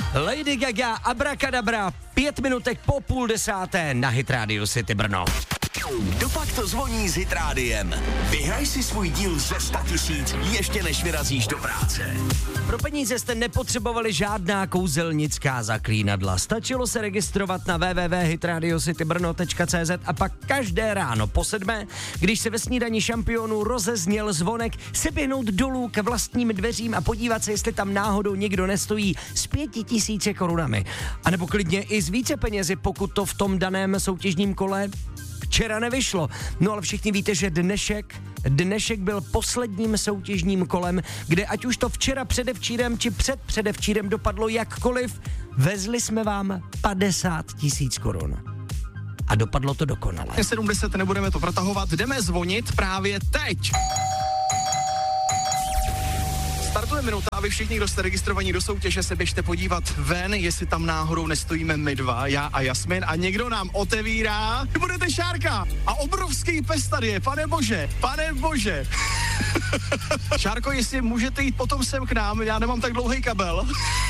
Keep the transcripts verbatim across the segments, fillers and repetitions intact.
Lady Gaga, Abracadabra, pět minutek po půl desáté na Hit Radio City Brno. Dopak to zvoní s Hit Rádiem. Vyhraj si svůj díl ze sto tisíc ještě než vyrazíš do práce. Pro peníze jste nepotřebovali žádná kouzelnická zaklínadla. Stačilo se registrovat na w w w tečka hit radio city brno tečka c z a pak každé ráno po sedmé, když se ve snídani šampionů rozezněl zvonek, se běhnout dolů k vlastním dveřím a podívat se, jestli tam náhodou někdo nestojí s pěti tisíci korunami. A nebo klidně i s více penězi, pokud to v tom daném soutěžním kole včera nevyšlo. No ale všichni víte, že dnešek, dnešek byl posledním soutěžním kolem, kde ať už to včera předevčírem či před předevčírem dopadlo jakkoliv, vezli jsme vám padesát tisíc korun. A dopadlo to dokonale. sedmdesát nebudeme to protahovat, jdeme zvonit právě teď. Startuje minuta a vy všichni, kdo jste registrovaní do soutěže, se běžte podívat ven, jestli tam náhodou nestojíme my dva, já a Jasmin, a někdo nám otevírá. Budete Šárka a obrovský pes tady je, pane bože, pane bože. Šárko, jestli můžete jít potom sem k nám, já nemám tak dlouhý kabel.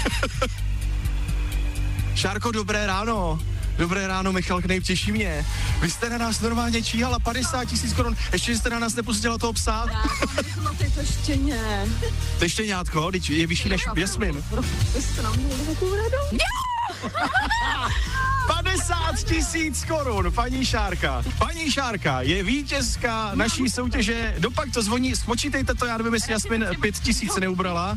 Šárko, dobré ráno. Dobré ráno, Michal Knejp, těší mě. Vy jste na nás normálně číhala padesát tisíc korun, ještě jste na nás nepustila toho psa. No ty to štěně. To štěňátko, teď je vyšší než Jasmin. Vy jste nám měli takovou radost. padesát tisíc korun, paní Šárka. Paní Šárka je vítězka naší soutěže. Dopak to zvoní, spočítejte to, já nevím, jestli Jasmin pět tisíc neubrala.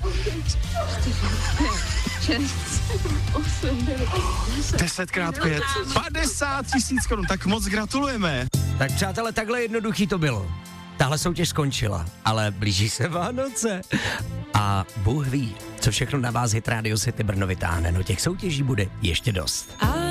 Desetkrát pět. padesát tisíc korun, tak moc gratulujeme. Tak přátelé, takhle jednoduchý to bylo. Tahle soutěž skončila, ale blíží se Vánoce. A Bůh ví, co všechno na vás Hit Radio City Brno vytáhne. No těch soutěží bude ještě dost.